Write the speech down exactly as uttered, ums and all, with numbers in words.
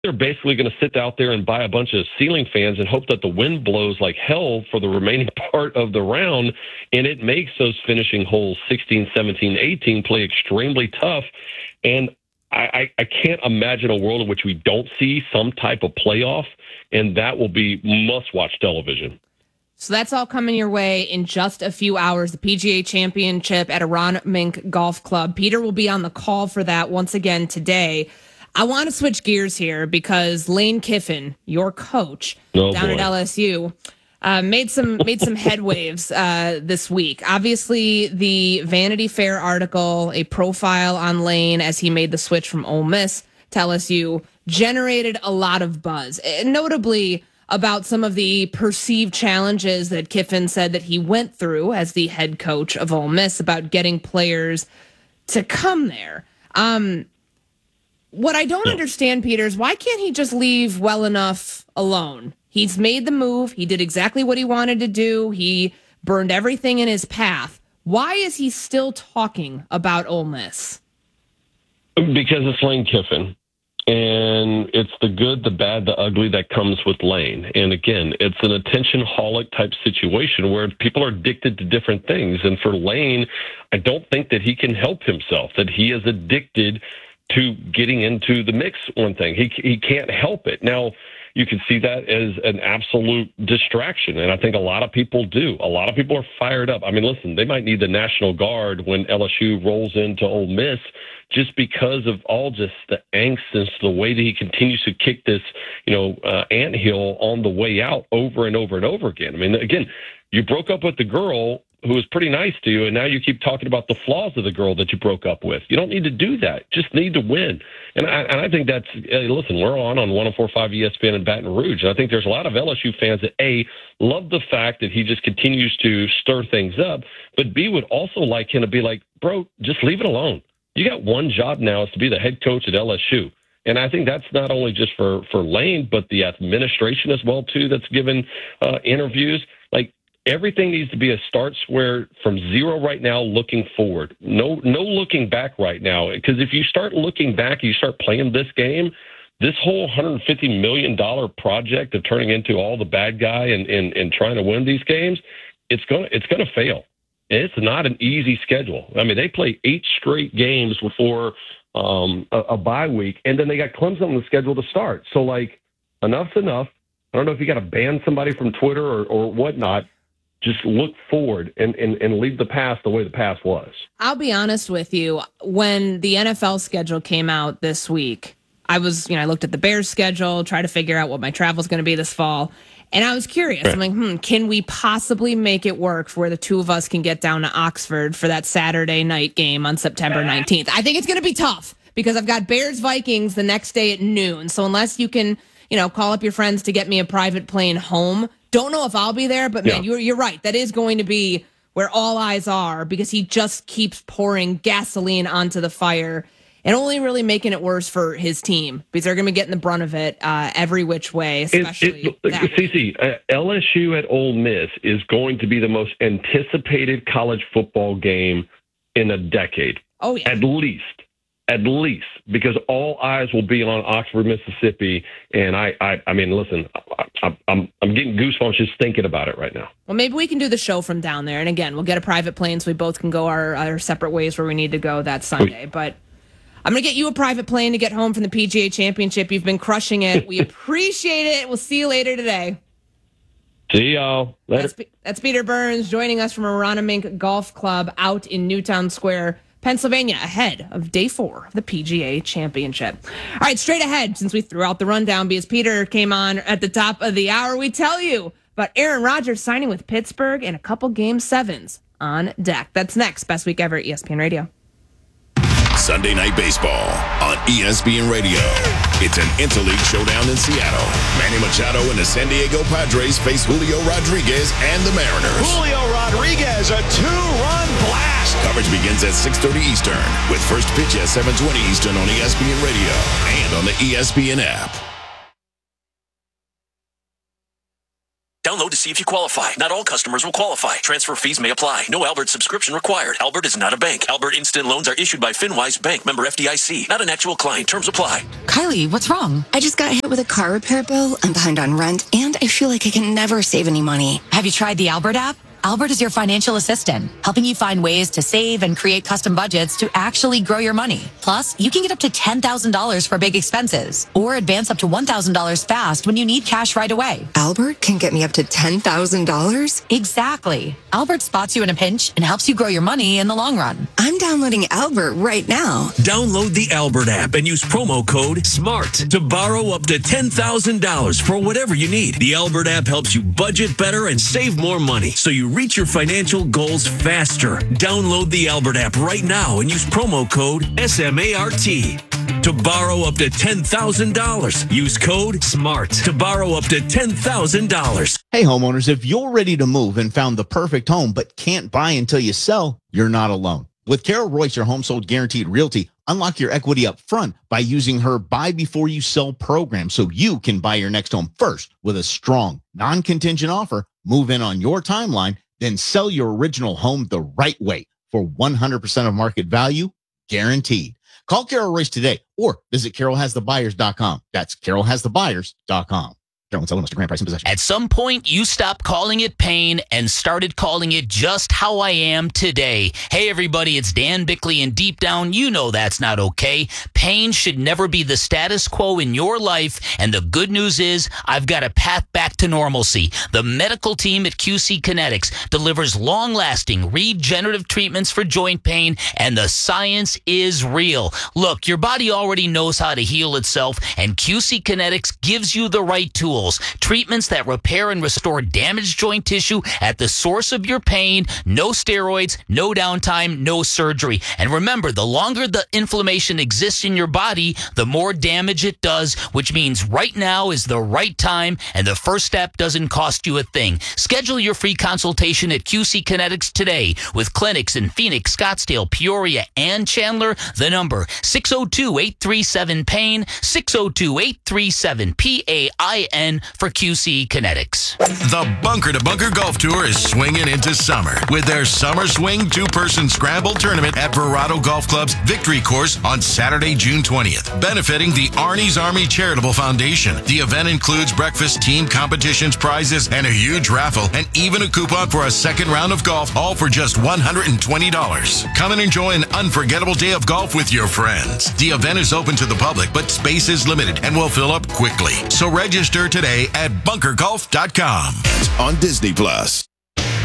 they're basically going to sit out there and buy a bunch of ceiling fans and hope that the wind blows like hell for the remaining part of the round, and it makes those finishing holes sixteen, seventeen, eighteen play extremely tough. And I, I can't imagine a world in which we don't see some type of playoff, and that will be must-watch television. So that's all coming your way in just a few hours. The P G A Championship at Aron Mink Golf Club. Peter will be on the call for that once again today. I want to switch gears here because Lane Kiffin, your coach oh, down boy. at L S U, uh, made some made some headwaves uh, this week. Obviously, the Vanity Fair article, a profile on Lane as he made the switch from Ole Miss to L S U, generated a lot of buzz, and notably about some of the perceived challenges that Kiffin said that he went through as the head coach of Ole Miss about getting players to come there. Um, What I don't understand, Peter, is why can't he just leave well enough alone? He's made the move. He did exactly what he wanted to do. He burned everything in his path. Why is he still talking about Ole Miss? Because it's Lane Kiffin. And it's the good, the bad, the ugly that comes with Lane. And again, it's an attention-holic type situation where people are addicted to different things. And for Lane, I don't think that he can help himself, that he is addicted to getting into the mix. One thing, he he can't help it. Now, you can see that as an absolute distraction, and I think a lot of people do. A lot of people are fired up. I mean, listen, they might need the National Guard when L S U rolls into Ole Miss just because of all just the angst and the way that he continues to kick this, you know, uh, anthill on the way out over and over and over again. I mean, again, you broke up with the girl who was pretty nice to you, and now you keep talking about the flaws of the girl that you broke up with. You don't need to do that. Just need to win. And I, and I think that's, hey, listen, we're on on one oh four point five E S P N in Baton Rouge, and I think there's a lot of L S U fans that, A, love the fact that he just continues to stir things up, but B, would also like him to be like, bro, just leave it alone. You got one job now, is to be the head coach at L S U. And I think that's not only just for, for Lane, but the administration as well, too, that's given uh, interviews. Like, everything needs to be a start square from zero right now, looking forward. No no looking back right now. Because if you start looking back, you start playing this game, this whole one hundred fifty million dollars project of turning into all the bad guy and, and, and trying to win these games, it's going to it's gonna fail. It's not an easy schedule. I mean, they play eight straight games before um, a, a bye week, and then they got Clemson on the schedule to start. So, like, enough's enough. I don't know if you got to ban somebody from Twitter or, or whatnot. Just look forward and, and, and leave the past the way the past was. I'll be honest with you. When the N F L schedule came out this week, I was, you know, I looked at the Bears schedule, try to figure out what my travel is going to be this fall. And I was curious. Right. I'm like, hmm, can we possibly make it work for where the two of us can get down to Oxford for that Saturday night game on September nineteenth? I think it's going to be tough because I've got Bears Vikings the next day at noon. So unless you can, you know, call up your friends to get me a private plane home, don't know if I'll be there, but man, yeah. you're you're right. That is going to be where all eyes are because he just keeps pouring gasoline onto the fire and only really making it worse for his team because they're going to be getting the brunt of it uh, every which way, especially it, it, C C, uh, L S U at Ole Miss is going to be the most anticipated college football game in a decade. Oh, yeah. At least. At least, because all eyes will be on Oxford, Mississippi, and I, I, I mean, listen, I, I'm, I'm getting goosebumps just thinking about it right now. Well, maybe we can do the show from down there, and again, we'll get a private plane so we both can go our, our separate ways where we need to go that Sunday. But I'm gonna get you a private plane to get home from the P G A Championship. You've been crushing it. We appreciate it. We'll see you later today. See y'all later. That's, that's Peter Burns joining us from Aron Mink Golf Club out in Newtown Square, Pennsylvania, ahead of day four of the P G A Championship. All right, straight ahead, since we threw out the rundown because Peter came on at the top of the hour, we tell you about Aaron Rodgers signing with Pittsburgh and a couple game sevens on deck. That's next. Best week ever at E S P N Radio. Sunday Night Baseball on E S P N Radio. It's an interleague showdown in Seattle. Manny Machado and the San Diego Padres face Julio Rodriguez and the Mariners. Julio Rodriguez, a two-run blast. Coverage begins at six thirty Eastern with first pitch at seven twenty Eastern on E S P N Radio and on the E S P N app. Download to see if you qualify. Not all customers will qualify. Transfer fees may apply. No Albert subscription required. Albert is not a bank. Albert Instant Loans are issued by FinWise Bank, member F D I C. Not an actual client. Terms apply. Kylie, what's wrong? I just got hit with a car repair bill. I'm behind on rent, and I feel like I can never save any money. Have you tried the Albert app? Albert is your financial assistant, helping you find ways to save and create custom budgets to actually grow your money. Plus, you can get up to ten thousand dollars for big expenses or advance up to one thousand dollars fast when you need cash right away. Albert can get me up to ten thousand dollars? Exactly. Albert spots you in a pinch and helps you grow your money in the long run. I'm downloading Albert right now. Download the Albert app and use promo code SMART to borrow up to ten thousand dollars for whatever you need. The Albert app helps you budget better and save more money, so you reach your financial goals faster. Download the Albert app right now and use promo code SMART to borrow up to ten thousand dollars. Use code SMART to borrow up to ten thousand dollars. Hey homeowners, if you're ready to move and found the perfect home but can't buy until you sell, you're not alone. With Carol Royce, your home sold guaranteed realty, unlock your equity up front by using her buy before you sell program so you can buy your next home first with a strong, non-contingent offer, move in on your timeline, then sell your original home the right way for one hundred percent of market value, guaranteed. Call Carol Royce today or visit carol has the buyers dot com. That's carol has the buyers dot com. Carol and selling Mister Grant price and possession. At some point, you stopped calling it pain and started calling it just how I am today. Hey, everybody, it's Dan Bickley, and deep down, you know that's not okay. Pain should never be the status quo in your life, and the good news is I've got a path back to normalcy. The medical team at Q C Kinetics delivers long-lasting regenerative treatments for joint pain, and the science is real. Look, your body already knows how to heal itself, and Q C Kinetics gives you the right tools. Treatments that repair and restore damaged joint tissue at the source of your pain. No steroids, no downtime, no surgery. And remember, the longer the inflammation exists in your body, the more damage it does, which means right now is the right time, and the first step doesn't cost you a thing. Schedule your free consultation at Q C Kinetics today with clinics in Phoenix, Scottsdale, Peoria, and Chandler. The number six oh two, eight three seven, pain, six oh two, eight three seven, P A I N for Q C Kinetics. The Bunker to Bunker Golf Tour is swinging into summer with their Summer Swing two-person scramble tournament at Verado Golf Club's Victory Course on Saturday, June twentieth, benefiting the Arnie's Army Charitable Foundation. The event includes breakfast, team competitions, prizes, and a huge raffle, and even a coupon for a second round of golf, all for just one hundred twenty dollars. Come and enjoy an unforgettable day of golf with your friends. The event is open to the public, but space is limited and will fill up quickly. So register today at bunker golf dot com. On Disney Plus.